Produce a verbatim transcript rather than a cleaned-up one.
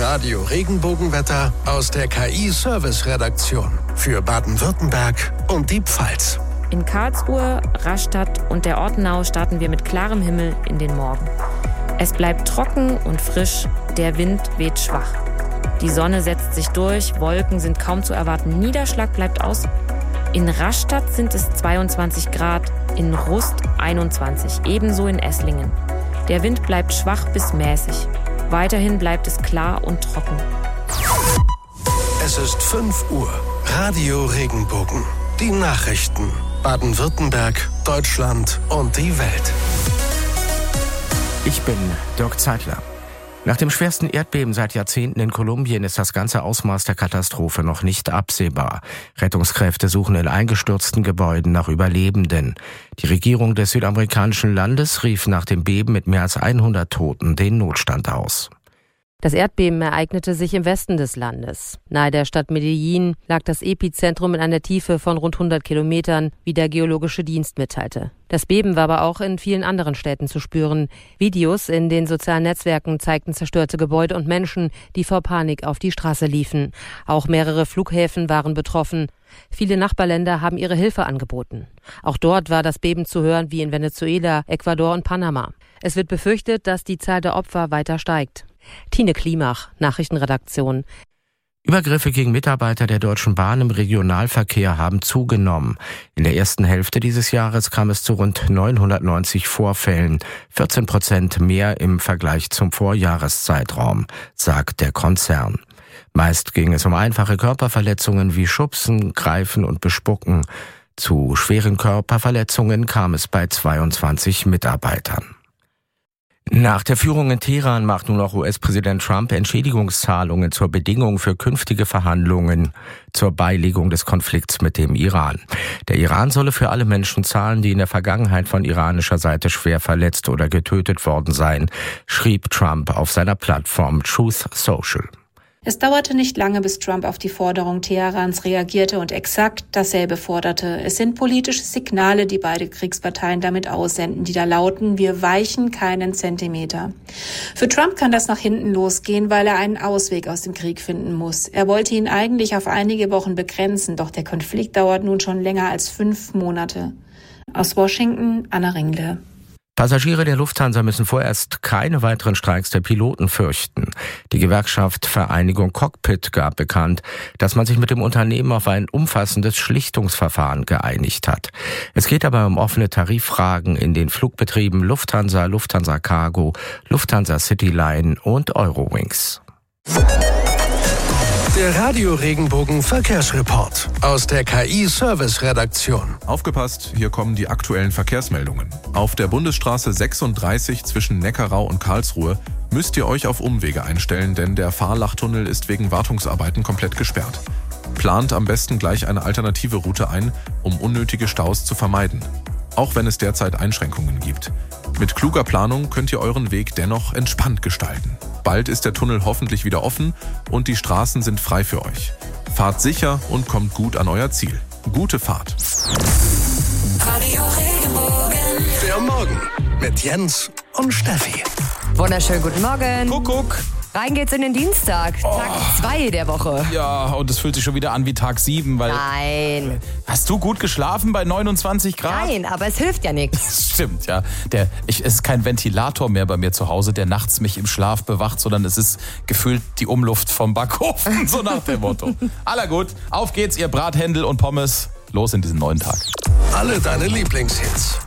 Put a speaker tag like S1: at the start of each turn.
S1: Radio Regenbogenwetter aus der K I-Service-Redaktion für Baden-Württemberg und die Pfalz.
S2: In Karlsruhe, Rastatt und der Ortenau starten wir mit klarem Himmel in den Morgen. Es bleibt trocken und frisch, der Wind weht schwach. Die Sonne setzt sich durch, Wolken sind kaum zu erwarten, Niederschlag bleibt aus. In Rastatt sind es zweiundzwanzig Grad, in Rust einundzwanzig, ebenso in Esslingen. Der Wind bleibt schwach bis mäßig. Weiterhin bleibt es klar und trocken.
S1: Es ist fünf Uhr. Radio Regenbogen. Die Nachrichten. Baden-Württemberg, Deutschland und die Welt.
S3: Ich bin Dirk Zeitler. Nach dem schwersten Erdbeben seit Jahrzehnten in Kolumbien ist das ganze Ausmaß der Katastrophe noch nicht absehbar. Rettungskräfte suchen in eingestürzten Gebäuden nach Überlebenden. Die Regierung des südamerikanischen Landes rief nach dem Beben mit mehr als hundert Toten den Notstand aus.
S2: Das Erdbeben ereignete sich im Westen des Landes. Nahe der Stadt Medellin lag das Epizentrum in einer Tiefe von rund hundert Kilometern, wie der Geologische Dienst mitteilte. Das Beben war aber auch in vielen anderen Städten zu spüren. Videos in den sozialen Netzwerken zeigten zerstörte Gebäude und Menschen, die vor Panik auf die Straße liefen. Auch mehrere Flughäfen waren betroffen. Viele Nachbarländer haben ihre Hilfe angeboten. Auch dort war das Beben zu hören wie in Venezuela, Ecuador und Panama. Es wird befürchtet, dass die Zahl der Opfer weiter steigt. Tine Klimach, Nachrichtenredaktion.
S3: Übergriffe gegen Mitarbeiter der Deutschen Bahn im Regionalverkehr haben zugenommen. In der ersten Hälfte dieses Jahres kam es zu rund neunhundertneunzig Vorfällen, vierzehn Prozent mehr im Vergleich zum Vorjahreszeitraum, sagt der Konzern. Meist ging es um einfache Körperverletzungen wie Schubsen, Greifen und Bespucken. Zu schweren Körperverletzungen kam es bei zweiundzwanzig Mitarbeitern. Nach der Führung in Teheran macht nun auch U S-Präsident Trump Entschädigungszahlungen zur Bedingung für künftige Verhandlungen zur Beilegung des Konflikts mit dem Iran. Der Iran solle für alle Menschen zahlen, die in der Vergangenheit von iranischer Seite schwer verletzt oder getötet worden seien, schrieb Trump auf seiner Plattform Truth Social.
S4: Es dauerte nicht lange, bis Trump auf die Forderung Teherans reagierte und exakt dasselbe forderte. Es sind politische Signale, die beide Kriegsparteien damit aussenden, die da lauten: Wir weichen keinen Zentimeter. Für Trump kann das nach hinten losgehen, weil er einen Ausweg aus dem Krieg finden muss. Er wollte ihn eigentlich auf einige Wochen begrenzen, doch der Konflikt dauert nun schon länger als fünf Monate. Aus Washington, Anna Ringle.
S3: Passagiere der Lufthansa müssen vorerst keine weiteren Streiks der Piloten fürchten. Die Gewerkschaft Vereinigung Cockpit gab bekannt, dass man sich mit dem Unternehmen auf ein umfassendes Schlichtungsverfahren geeinigt hat. Es geht dabei um offene Tariffragen in den Flugbetrieben Lufthansa, Lufthansa Cargo, Lufthansa Cityline und Eurowings.
S1: Der Radio Regenbogen Verkehrsreport aus der K I-Service-Redaktion.
S5: Aufgepasst, hier kommen die aktuellen Verkehrsmeldungen. Auf der Bundesstraße sechsunddreißig zwischen Neckarau und Karlsruhe müsst ihr euch auf Umwege einstellen, denn der Fahrlachtunnel ist wegen Wartungsarbeiten komplett gesperrt. Plant am besten gleich eine alternative Route ein, um unnötige Staus zu vermeiden. Auch wenn es derzeit Einschränkungen gibt. Mit kluger Planung könnt ihr euren Weg dennoch entspannt gestalten. Bald ist der Tunnel hoffentlich wieder offen und die Straßen sind frei für euch. Fahrt sicher und kommt gut an euer Ziel. Gute Fahrt.
S1: Radio Regenbogen. Der Morgen mit Jens und Steffi.
S6: Wunderschönen guten Morgen.
S7: Kuckuck.
S6: Rein geht's in den Dienstag,
S7: Oh.
S6: Tag zwei der Woche.
S7: Ja, und es fühlt sich schon wieder an wie Tag sieben, weil...
S6: Nein.
S7: Hast du gut geschlafen bei neunundzwanzig Grad?
S6: Nein, aber es hilft ja nichts.
S7: Das stimmt, ja. Der, ich, es ist kein Ventilator mehr bei mir zu Hause, der nachts mich im Schlaf bewacht, sondern es ist gefühlt die Umluft vom Backofen, so nach dem Motto. Aller gut, auf geht's, ihr Brathändel und Pommes. Los in diesen neuen Tag.
S1: Alle deine Lieblingshits